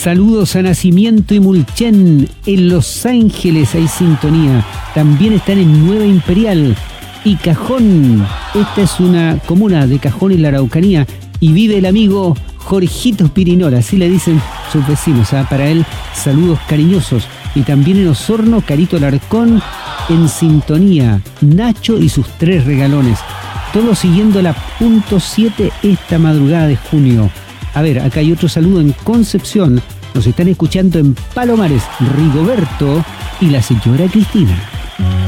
Saludos a Nacimiento y Mulchen en Los Ángeles, hay sintonía. También están en Nueva Imperial y Cajón. Esta es una comuna de Cajón en la Araucanía y vive el amigo Jorgito Pirinola, así le dicen sus vecinos. Para él, saludos cariñosos. Y también en Osorno, Carito Alarcón en sintonía. Nacho y sus 3 regalones. Todos siguiendo la punto 7 esta madrugada de junio. A ver, acá hay otro saludo en Concepción. Nos están escuchando en Palomares, Rigoberto y la señora Cristina.